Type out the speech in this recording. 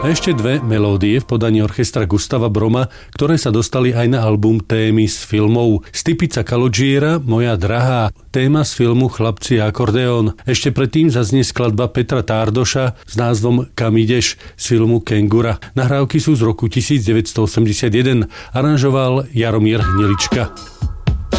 A ešte dve melódie v podaní orchestra Gustava Broma, ktoré sa dostali aj na album témy z filmov. Stipica Kalodžiera, Moja drahá, téma z filmu Chlapci a akordeón. Ešte predtým zaznie skladba Petra Tárdoša s názvom Kam ideš z filmu Kengura. Nahrávky sú z roku 1981. Aranžoval Jaromír Hnilička.